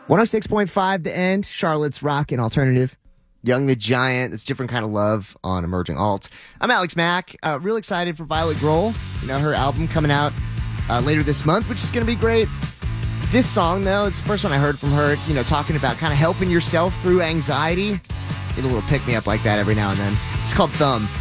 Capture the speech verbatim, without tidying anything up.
one oh six point five The End, Charlotte's Rock and Alternative. Young the Giant, it's different kind of love on Emerging Alt. I'm Alex Mack. Uh, real excited for Violet Grohl. You know, her album coming out uh, later this month, which is going to be great. This song, though, it's the first one I heard from her, you know, talking about kind of helping yourself through anxiety. Get a little pick-me-up like that every now and then. It's called Thumb.